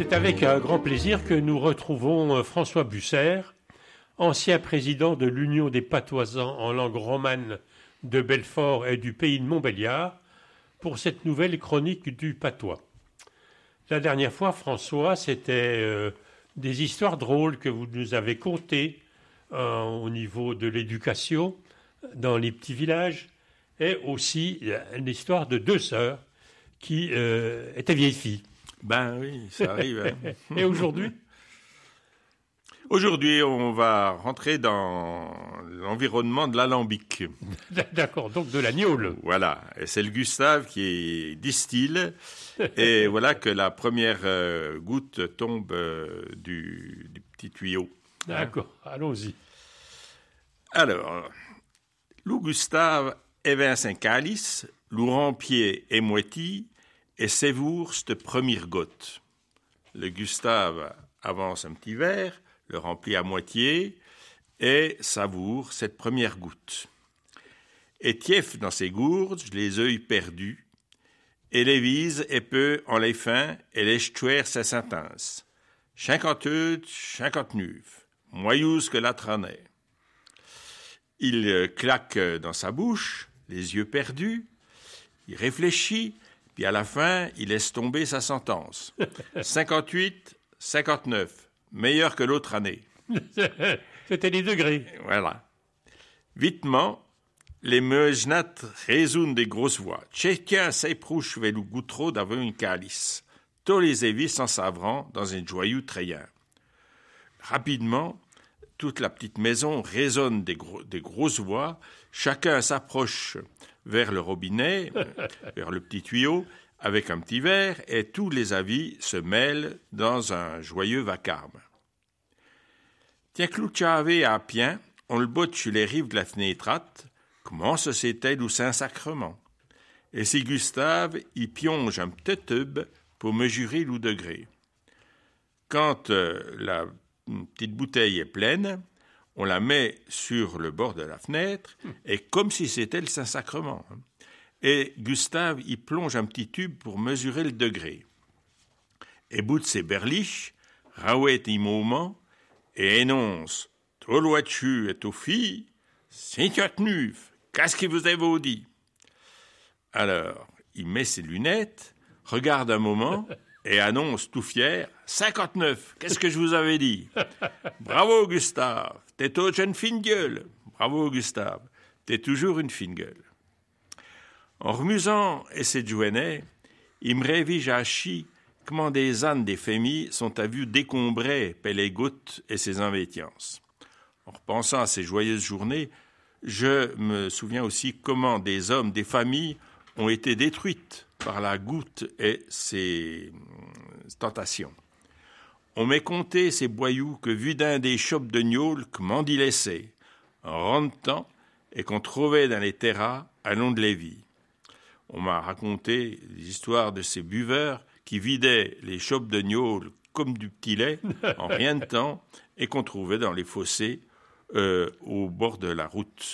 C'est avec un grand plaisir que nous retrouvons François Busser, ancien président de l'Union des patoisans en langue romane de Belfort et du pays de Montbéliard, pour cette nouvelle chronique du patois. La dernière fois, François, c'était des histoires drôles que vous nous avez contées au niveau de l'éducation dans les petits villages, et aussi l'histoire de deux sœurs qui étaient vieilles filles. Ben oui, ça arrive. Hein. Et aujourd'hui? Aujourd'hui, on va rentrer dans l'environnement de l'alambic. D'accord, donc de la gnôle. Voilà, et c'est le Gustave qui distille. Et voilà que la première goutte tombe du petit tuyau. D'accord, allons-y. Alors, Lou Gustave avait un calice, Lou remplit et moitié, et sévour cette première goutte. Le Gustave avance un petit verre, le remplit à moitié et savoure cette première goutte. Et tief dans ses gourdes, les yeux perdus, et les vise et peu en les fins, et les ch'tuer sa sentence. 58, 59, moyous que la tranait. Il claque dans sa bouche, les yeux perdus, il réfléchit, puis à la fin, il laisse tomber sa sentence. 58, 59, meilleur que l'autre année. C'était les degrés. Voilà. Vitement, les meujnates résonnent des grosses voix. Chacun s'approche vers le goutreau d'avoir une calice. Tous les évis s'en savrant dans un joyeux treillant. Rapidement, toute la petite maison résonne des grosses voix. Chacun s'approche vers le robinet, vers le petit tuyau, avec un petit verre, et tous les avis se mêlent dans un joyeux vacarme. Tiens, Clouchavé à Pien, on le botte sur les rives de la fenêtrate, comment se sait-elle au Saint-Sacrement? Et si Gustave y pionge un petit tube pour mesurer le degré. Quand la petite bouteille est pleine, on la met sur le bord de la fenêtre, et comme si c'était le Saint-Sacrement. Et Gustave y plonge un petit tube pour mesurer le degré. Et bout de ses berliches, Raouet y moment, et énonce « Toloachu et aux filles, c'est-tu qu'est-ce qui vous avez dit ?» Alors, il met ses lunettes, regarde un moment, et annonce tout fier « 59, qu'est-ce que je vous avais dit ?»« Bravo, Gustave, t'es toujours une fine gueule. »« Bravo, Gustave, t'es toujours une fine gueule. » En remusant et ses jouenets, il me révige à chi comment des ânes des familles sont à vue décombrées par les gouttes et ses invétiances. En repensant à ces joyeuses journées, je me souviens aussi comment des hommes, des familles ont été détruites par la goutte et ses tentations. On m'a compté ces boyaux que vu d'un des chopes de gnôle que m'en dit laissé, en rentrant et qu'on trouvait dans les terras à long de Lévis. On m'a raconté des histoires de ces buveurs qui vidaient les chopes de gnôle comme du petit lait en rien de temps et qu'on trouvait dans les fossés au bord de la route.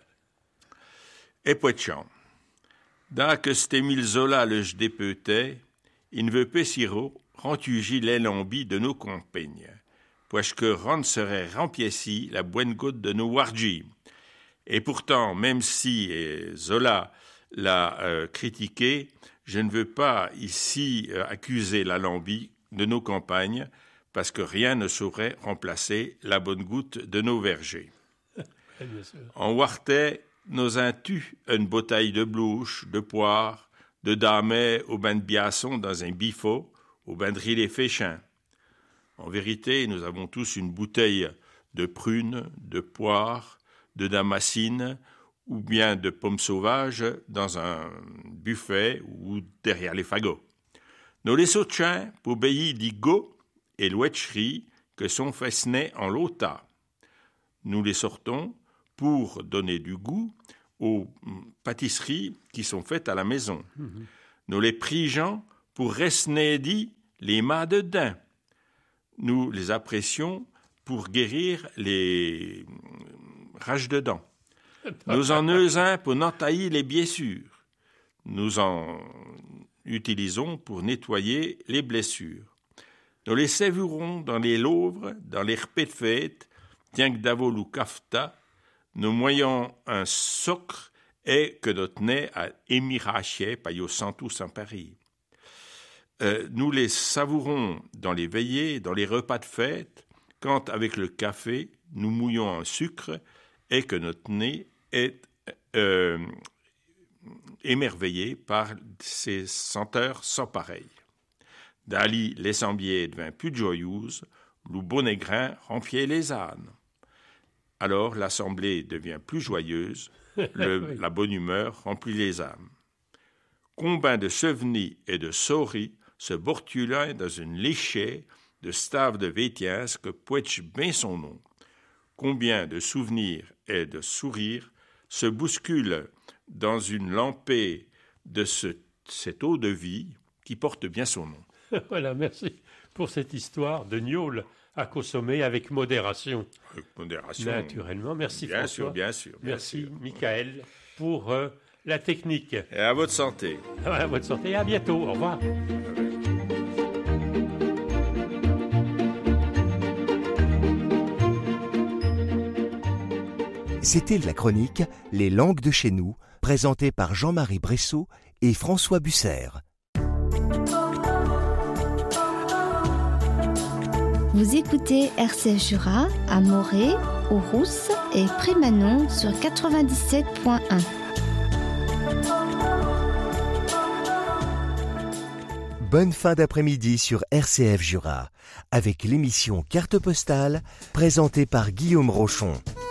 Et poitchan. Dès que cet Émile Zola le dépeutait, il ne veut pas siro rentugi l'élambi de nos campagnes, puisque rend serait rempiéci la bonne goutte de nos wargis. Et pourtant, même si Zola l'a critiqué, je ne veux pas ici accuser l'alambi de nos campagnes, parce que rien ne saurait remplacer la bonne goutte de nos vergers. En Wartais, nos intus une bouteille de blouche, de poire, de damet au bain de biasson dans un bifot, au bain de riz féchins. En vérité, nous avons tous une bouteille de prunes, de poire, de damascine, ou bien de pommes sauvages dans un buffet ou derrière les fagots. Nous les sautins pour baillir d'igo et l'ouetcherie que sont fesnés en lota. Nous les sortons pour donner du goût aux pâtisseries qui sont faites à la maison. Nous les prigeons pour resner les mâts de daim. Nous les apprécions pour guérir les rages de dents. Nous en usons pour entailler les blessures. Nous en utilisons pour nettoyer les blessures. Nous les savourons dans les louvres, dans les repas de fête, tiens que d'avol ou kafta, nous moyons un sucre et que notre nez a émiraché par yo tous en Paris. Nous les savourons dans les veillées, dans les repas de fête, quand avec le café, nous mouillons un sucre et que notre nez est émerveillé par ces senteurs sans pareil. Dali, l'assemblée devint plus joyeuse, le bonnet grain remplit les ânes. Alors l'assemblée devient plus joyeuse, la bonne humeur remplit les âmes. Combien de souvenirs et de souris se bortulent dans une léchée de stave de Vétiens que poète bien son nom. Combien de souvenirs et de sourires se bousculent dans une lampée de cette eau de vie qui porte bien son nom. Voilà, merci pour cette histoire de gnôle à consommer avec modération. Avec modération. Naturellement. Merci bien François. Sûr, bien sûr. Merci Michael pour la technique. Et à votre santé. À votre santé et à bientôt. Au revoir. C'était la chronique Les langues de chez nous, présentée par Jean-Marie Bressot et François Busser. Vous écoutez RCF Jura à Morée, aux Rousses et Prémanon sur 97.1. Bonne fin d'après-midi sur RCF Jura, avec l'émission Carte postale, présentée par Guillaume Rochon.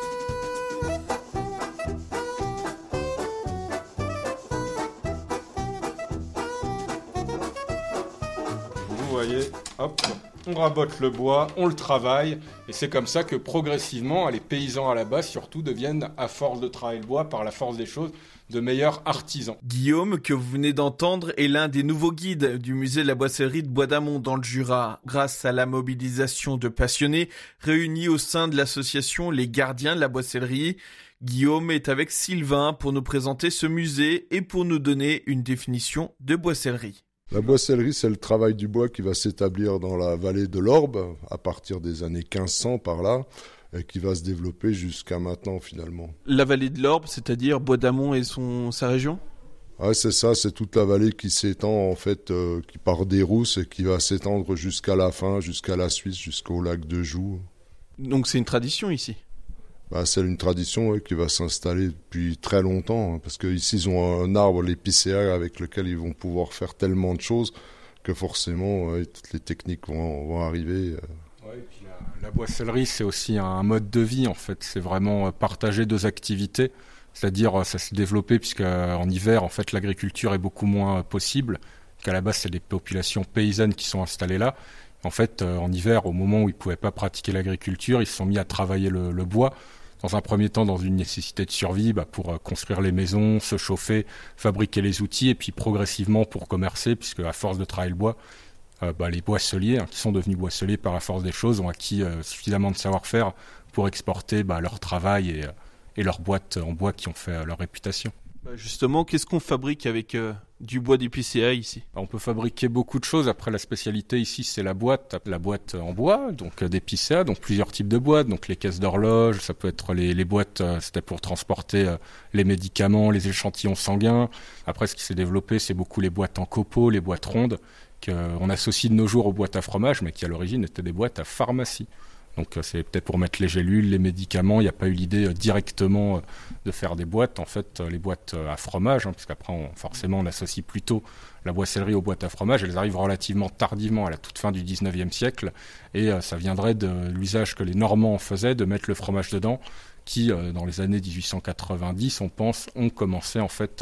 Vous voyez, hop, on rabote le bois, on le travaille, et c'est comme ça que progressivement, les paysans à la base surtout deviennent, à force de travailler le bois, par la force des choses, de meilleurs artisans. Guillaume, que vous venez d'entendre, est l'un des nouveaux guides du musée de la boissellerie de Bois d'Amont dans le Jura. Grâce à la mobilisation de passionnés réunis au sein de l'association Les Gardiens de la Boissellerie, Guillaume est avec Sylvain pour nous présenter ce musée et pour nous donner une définition de boissellerie. La boissellerie, c'est le travail du bois qui va s'établir dans la vallée de l'Orbe à partir des années 1500 par là et qui va se développer jusqu'à maintenant finalement. La vallée de l'Orbe, c'est-à-dire Bois d'Amont et sa région ? Ouais, c'est ça, c'est toute la vallée qui s'étend en fait, qui part des Rousses et qui va s'étendre jusqu'à la fin, jusqu'à la Suisse, jusqu'au lac de Joux. Donc c'est une tradition ici ? C'est une tradition qui va s'installer depuis très longtemps, parce qu'ici ils ont un arbre, l'épicéa, avec lequel ils vont pouvoir faire tellement de choses que forcément toutes les techniques vont arriver. Ouais, et puis la boissellerie, c'est aussi un mode de vie en fait, c'est vraiment partager deux activités, c'est-à-dire ça s'est développé puisqu'en hiver en fait l'agriculture est beaucoup moins possible, qu'à la base c'est des populations paysannes qui sont installées là. En fait, en hiver, au moment où ils ne pouvaient pas pratiquer l'agriculture, ils se sont mis à travailler le bois. Dans un premier temps, dans une nécessité de survie, pour construire les maisons, se chauffer, fabriquer les outils, et puis progressivement pour commercer, puisque à force de travailler le bois, les boisseliers, qui sont devenus boisseliers par la force des choses, ont acquis suffisamment de savoir-faire pour exporter leur travail et leurs boîtes en bois qui ont fait leur réputation. Justement, qu'est-ce qu'on fabrique avec du bois d'épicéa ici ? On peut fabriquer beaucoup de choses. Après, la spécialité ici, c'est la boîte en bois, donc d'épicéa, donc plusieurs types de boîtes, donc les caisses d'horloge, ça peut être les boîtes, c'était pour transporter les médicaments, les échantillons sanguins. Après, ce qui s'est développé, c'est beaucoup les boîtes en copeaux, les boîtes rondes, qu'on associe de nos jours aux boîtes à fromage, mais qui à l'origine étaient des boîtes à pharmacie. Donc c'est peut-être pour mettre les gélules, les médicaments. Il n'y a pas eu l'idée directement de faire des boîtes. En fait, les boîtes à fromage, parce qu'après, on associe plutôt la boissellerie aux boîtes à fromage. Elles arrivent relativement tardivement, à la toute fin du 19e siècle. Et ça viendrait de l'usage que les Normands faisaient de mettre le fromage dedans, qui, dans les années 1890, on pense, ont commencé en fait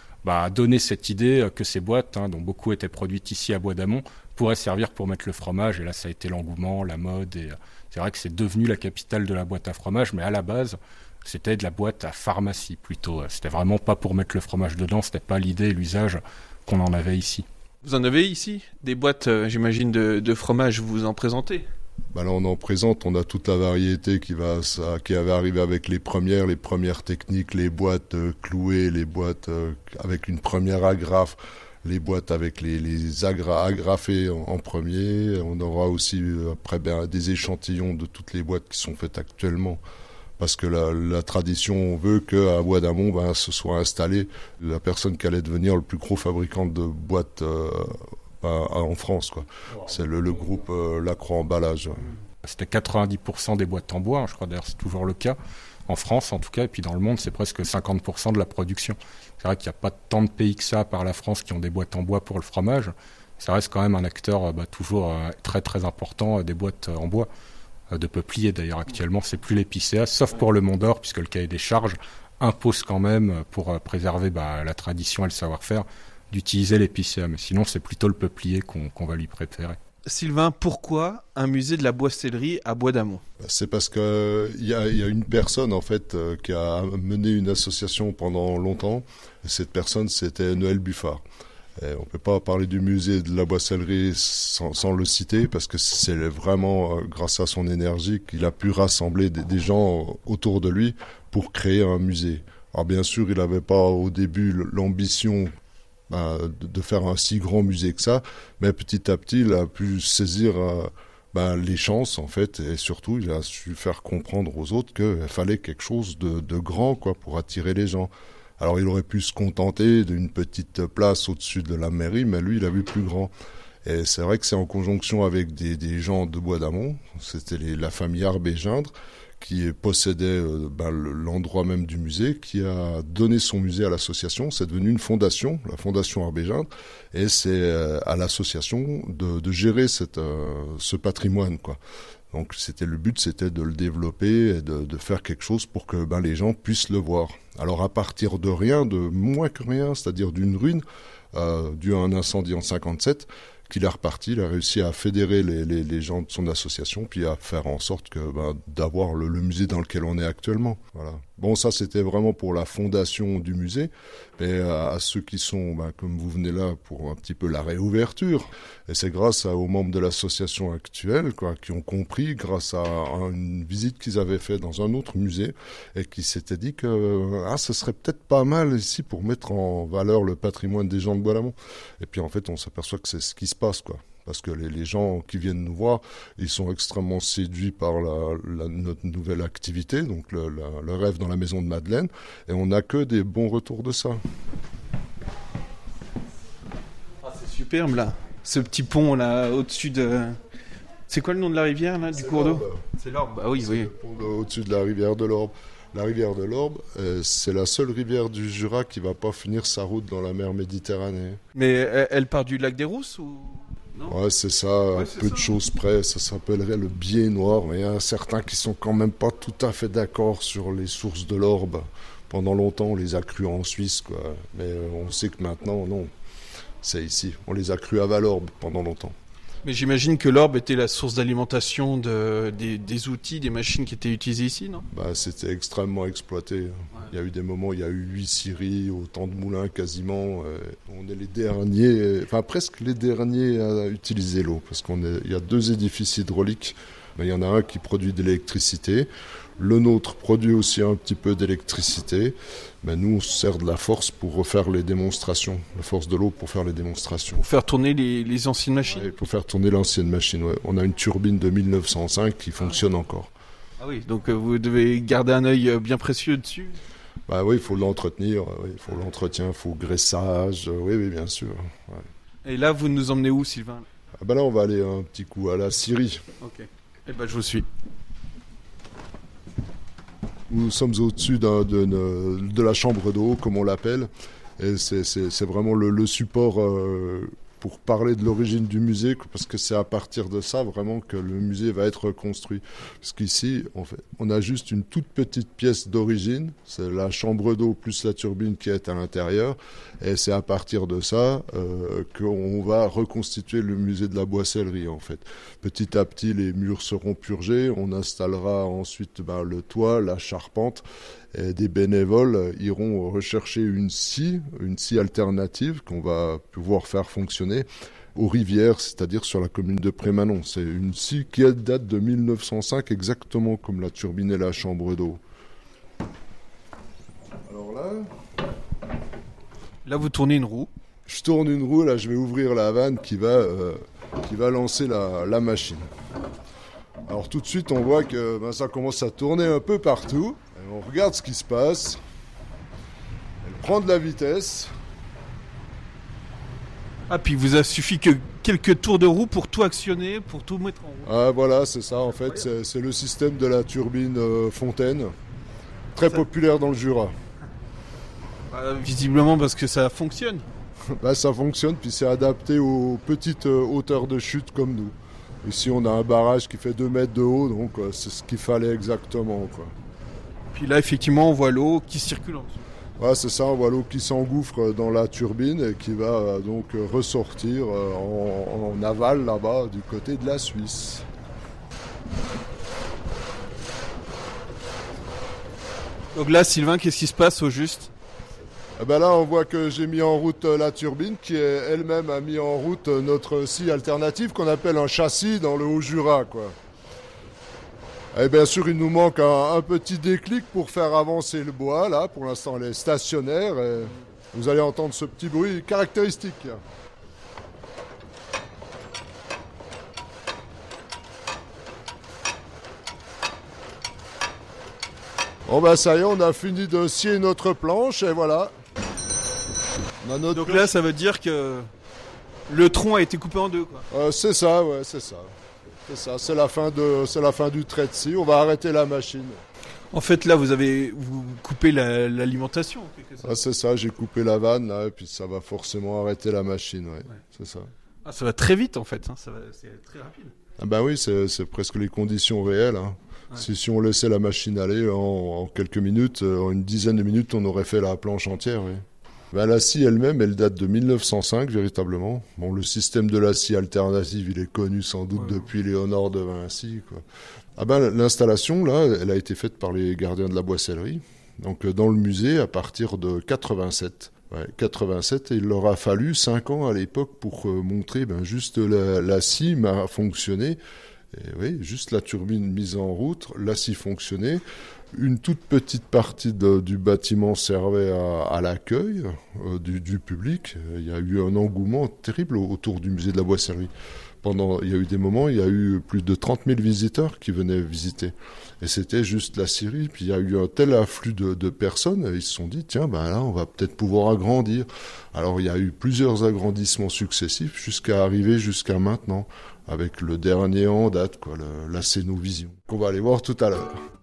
à donner cette idée que ces boîtes, dont beaucoup étaient produites ici à Bois d'Amont, pourraient servir pour mettre le fromage. Et là, ça a été l'engouement, la mode. Et c'est vrai que c'est devenu la capitale de la boîte à fromage, mais à la base, c'était de la boîte à pharmacie plutôt. C'était vraiment pas pour mettre le fromage dedans, c'était pas l'idée et l'usage qu'on en avait ici. Vous en avez ici ? Des boîtes, j'imagine, de fromage, vous en présentez ? Là, on en présente, on a toute la variété qui avait arrivé avec les premières techniques, les boîtes clouées, les boîtes avec une première agrafe, les boîtes avec les agrafés en premier. On aura aussi après des échantillons de toutes les boîtes qui sont faites actuellement. Parce que la tradition veut qu'à Bois d'Amont, se soit installé la personne qui allait devenir le plus gros fabricant de boîtes en France, quoi. C'est le groupe Lacroix Emballage. C'était 90% des boîtes en bois, je crois d'ailleurs c'est toujours le cas, en France en tout cas, et puis dans le monde c'est presque 50% de la production. C'est vrai qu'il n'y a pas tant de pays que ça, par la France, qui ont des boîtes en bois pour le fromage. Ça reste quand même un acteur toujours très très important des boîtes en bois. De peuplier d'ailleurs actuellement, c'est plus l'épicéa, sauf pour le Mont d'Or, puisque le cahier des charges impose quand même, pour préserver la tradition et le savoir-faire, d'utiliser l'épicéa. Mais sinon, c'est plutôt le peuplier qu'on va lui préférer. Sylvain, pourquoi un musée de la boissellerie à Bois d'Amont ? C'est parce que il y a une personne en fait qui a mené une association pendant longtemps. Et cette personne, c'était Noël Buffard. Et on ne peut pas parler du musée de la boissellerie sans le citer, parce que c'est vraiment grâce à son énergie qu'il a pu rassembler des gens autour de lui pour créer un musée. Alors bien sûr, il n'avait pas au début l'ambition de faire un si grand musée que ça, mais petit à petit, il a pu saisir les chances en fait, et surtout, il a su faire comprendre aux autres qu'il fallait quelque chose de grand, quoi, pour attirer les gens. Alors il aurait pu se contenter d'une petite place au-dessus de la mairie, mais lui il a vu plus grand. Et c'est vrai que c'est en conjonction avec des gens de Bois d'Amont, c'était la famille Arbé-Gindre, qui possédait l'endroit même du musée, qui a donné son musée à l'association. C'est devenu une fondation, la fondation Arbé-Gindre, et c'est à l'association de gérer ce patrimoine, quoi. Donc le but c'était de le développer et de faire quelque chose pour que les gens puissent le voir. Alors à partir de rien, de moins que rien, c'est-à-dire d'une ruine due à un incendie en 57, qu'il est reparti, il a réussi à fédérer les gens de son association, puis à faire en sorte que d'avoir le musée dans lequel on est actuellement. Voilà. Bon, ça c'était vraiment pour la fondation du musée, mais à ceux qui sont, comme vous venez là, pour un petit peu la réouverture. Et c'est grâce aux membres de l'association actuelle, quoi, qui ont compris, grâce à une visite qu'ils avaient fait dans un autre musée, et qui s'étaient dit que ce serait peut-être pas mal ici pour mettre en valeur le patrimoine des gens de Bois d'Amont. Et puis en fait, on s'aperçoit que c'est ce qui se passe, quoi. Parce que les gens qui viennent nous voir, ils sont extrêmement séduits par notre nouvelle activité, donc le rêve dans la maison de Madeleine, et on n'a que des bons retours de ça. C'est superbe là, ce petit pont là au-dessus de... C'est quoi le nom de la rivière là, du cours d'eau ? C'est l'Orbe, oui. C'est le pont au-dessus de la rivière de l'Orbe. La rivière de l'Orbe, c'est la seule rivière du Jura qui ne va pas finir sa route dans la mer Méditerranée. Mais elle part du lac des Rousses ou... Non, ouais, c'est ça, peu de choses près, ça s'appellerait le biais noir, mais il y a certains qui sont quand même pas tout à fait d'accord sur les sources de l'Orbe. Pendant longtemps, on les a crues en Suisse, quoi. Mais on sait que maintenant, non, c'est ici. On les a crues à Valorbe pendant longtemps. Mais j'imagine que l'Orbe était la source d'alimentation des outils, des machines qui étaient utilisées ici, non ? C'était extrêmement exploité. Ouais. Il y a eu des moments, il y a eu 8 scieries, autant de moulins quasiment. On est les derniers, presque les derniers à utiliser l'eau, parce il y a 2 édifices hydrauliques. Mais il y en a un qui produit de l'électricité. Le nôtre produit aussi un petit peu d'électricité. Mais nous, on se sert de la force pour refaire les démonstrations. La force de l'eau pour faire les démonstrations. Pour faire tourner les anciennes machines ? Ouais, pour faire tourner l'ancienne machine, ouais. On a une turbine de 1905 qui fonctionne encore. Ah oui, donc vous devez garder un œil bien précieux dessus ? Oui, il faut l'entretenir. Il faut l'entretien, il faut le graissage. Oui, bien sûr. Ouais. Et là, vous nous emmenez où, Sylvain ? Là, on va aller un petit coup à la scierie. Ok. Je vous suis. Nous sommes au-dessus de la chambre d'eau, comme on l'appelle, et c'est vraiment le support pour parler de l'origine du musée, parce que c'est à partir de ça vraiment que le musée va être construit. Parce qu'ici, on a juste une toute petite pièce d'origine, c'est la chambre d'eau plus la turbine qui est à l'intérieur, et c'est à partir de ça qu'on va reconstituer le musée de la boissellerie en fait. Petit à petit, les murs seront purgés, on installera ensuite le toit, la charpente, et des bénévoles iront rechercher une scie alternative qu'on va pouvoir faire fonctionner aux rivières, c'est-à-dire sur la commune de Prémanon. C'est une scie qui date de 1905, exactement comme la turbine et la chambre d'eau. Alors là, vous tournez une roue. Je tourne une roue, là, je vais ouvrir la vanne qui va lancer la machine. Alors tout de suite, on voit que ça commence à tourner un peu partout. Et on regarde ce qui se passe. Elle prend de la vitesse. Ah, puis il vous a suffi que quelques tours de roue pour tout actionner, pour tout mettre en route. Ah voilà, c'est ça en fait, c'est le système de la turbine Fontaine, très populaire dans le Jura. Visiblement parce que ça fonctionne. Ça fonctionne, puis c'est adapté aux petites hauteurs de chute comme nous. Ici on a un barrage qui fait 2 mètres de haut, donc c'est ce qu'il fallait exactement, quoi. Puis là effectivement on voit l'eau qui circule en dessous. Ouais, c'est ça, on voit l'eau qui s'engouffre dans la turbine et qui va donc ressortir en aval là-bas du côté de la Suisse. Donc là Sylvain, qu'est-ce qui se passe au juste ? Là on voit que j'ai mis en route la turbine qui elle-même a mis en route notre scie alternative qu'on appelle un châssis dans le Haut-Jura, quoi. Et bien sûr, il nous manque un petit déclic pour faire avancer le bois. Là, pour l'instant, elle est stationnaire. Et vous allez entendre ce petit bruit caractéristique. Bon, ça y est, on a fini de scier notre planche et voilà. Donc là, ça veut dire que le tronc a été coupé en deux, quoi. C'est ça, ouais, c'est ça. C'est la fin du trait de scie. On va arrêter la machine. En fait, là, vous coupez l'alimentation. En quelque sorte. C'est ça. J'ai coupé la vanne là, et puis ça va forcément arrêter la machine. Ouais. C'est ça. Ah, ça va très vite en fait. Hein. C'est très rapide. Ah oui, c'est presque les conditions réelles. Hein. Ouais. Si on laissait la machine aller en quelques minutes, en une dizaine de minutes, on aurait fait la planche entière. Oui. La scie elle-même, elle date de 1905 véritablement. Bon, le système de la scie alternative, il est connu sans doute depuis Léonard de Vinci, quoi. L'installation là, elle a été faite par les gardiens de la boissellerie. Donc dans le musée à partir de 87. 87, et il leur a fallu 5 ans à l'époque pour montrer juste la scie m'a fonctionné. Et oui, juste la turbine mise en route, la scie fonctionnait. Une toute petite partie du bâtiment servait à l'accueil du public. Il y a eu un engouement terrible autour du musée de la boissellerie. Il y a eu des moments, il y a eu plus de 30 000 visiteurs qui venaient visiter. Et c'était juste la scierie. Puis il y a eu un tel afflux de personnes, ils se sont dit, tiens, là, on va peut-être pouvoir agrandir. Alors il y a eu plusieurs agrandissements successifs jusqu'à arriver jusqu'à maintenant, avec le dernier en date, la Cénovision, qu'on va aller voir tout à l'heure.